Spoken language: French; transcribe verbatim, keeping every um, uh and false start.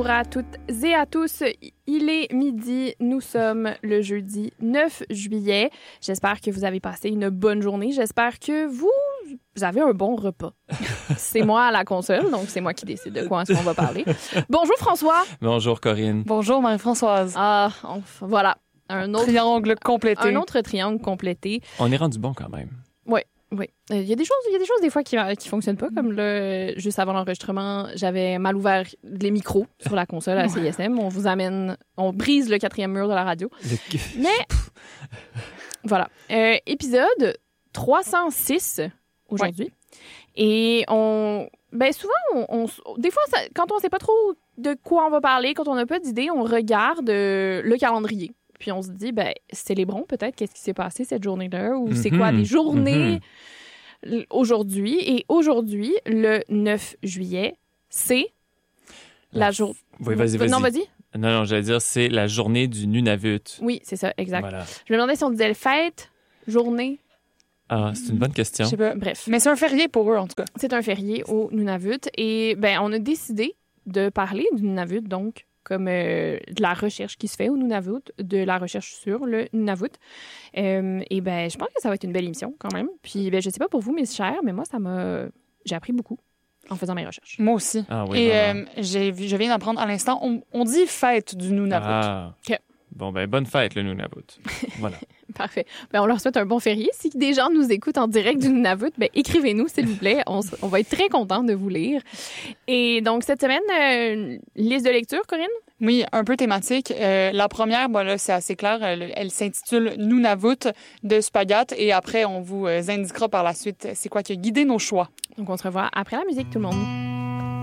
à toutes et à tous. Il est midi, nous sommes le jeudi neuf juillet. J'espère que vous avez passé une bonne journée. J'espère que vous, vous avez un bon repas. C'est moi à la console, donc c'est moi qui décide de quoi est-ce qu'on va parler. Bonjour François. Bonjour Corinne. Bonjour Marie-Françoise. Ah, enfin, voilà. Un autre triangle complété. Un autre triangle complété. On est rendu bon quand même. Oui. Oui. Il euh, y a des choses, il y a des choses des fois qui qui fonctionnent pas, comme là, juste avant l'enregistrement, j'avais mal ouvert les micros sur la console à C I S M. On vous amène, on brise le quatrième mur de la radio. Le... Mais voilà, euh, épisode trois cent six aujourd'hui. Ouais. Et on, ben souvent, on, on des fois, ça, quand on sait pas trop de quoi on va parler, quand on n'a pas d'idée, on regarde euh, le calendrier. Puis on se dit, ben, célébrons peut-être qu'est-ce qui s'est passé cette journée-là, ou mm-hmm. c'est quoi des journées mm-hmm. aujourd'hui. Et aujourd'hui, le neuf juillet, c'est la, la journée... Oui, vas-y, vas-y. Non, vas-y. Non, non, j'allais dire, c'est la journée du Nunavut. Oui, c'est ça, exact. Voilà. Je me demandais si on disait fête, journée... Ah, c'est une bonne question. Je sais pas. Bref. Mais c'est un férié pour eux, en tout cas. C'est un férié au Nunavut. Et, ben, on a décidé de parler du Nunavut, donc... comme euh, de la recherche qui se fait au Nunavut, de la recherche sur le Nunavut. Euh, et ben, je pense que ça va être une belle émission quand même. Puis, ben, je sais pas pour vous, mes chers, mais moi, ça m'a... J'ai appris beaucoup en faisant mes recherches. Moi aussi. Ah, oui, et vraiment. euh, j'ai, je viens d'apprendre à l'instant, on, on dit fête du Nunavut. Ah. Okay. Bon, ben, bonne fête, le Nunavut. Voilà. Parfait. Ben, on leur souhaite un bon férié. Si des gens nous écoutent en direct du Nunavut, ben, écrivez-nous, s'il vous plaît. On, on va être très contents de vous lire. Et donc, cette semaine, euh, liste de lecture, Corinne? Oui, un peu thématique. Euh, la première, bon, là, c'est assez clair. Elle, elle s'intitule Nunavut de Spagat. Et après, on vous indiquera par la suite c'est quoi qui a guidé nos choix. Donc, on se revoit après la musique, tout le monde.